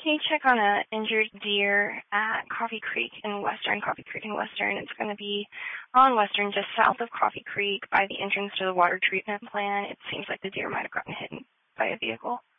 Can you check on an injured deer at Coffee Creek in Western? Coffee Creek in Western. It's going to be on Western, just south of Coffee Creek, by the entrance to the water treatment plant. It seems like the deer might have gotten hit by a vehicle.